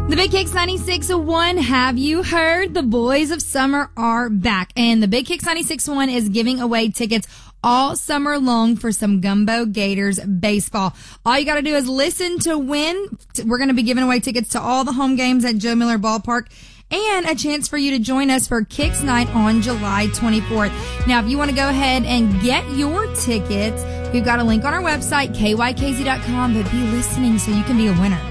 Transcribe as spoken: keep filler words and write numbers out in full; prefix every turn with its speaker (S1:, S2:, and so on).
S1: The Big Kicks ninety-six point one, have you heard? The Boys of Summer are back. And the Big Kicks ninety-six point one is giving away tickets all summer long for some Gumbo Gators baseball. All you got to do is listen to win. We're going to be giving away tickets to all the home games at Joe Miller Ballpark and a chance for you to join us for Kicks Night on July twenty-fourth. Now, if you want to go ahead and get your tickets, we've got a link on our website, K Y K Z dot com, but be listening so you can be a winner.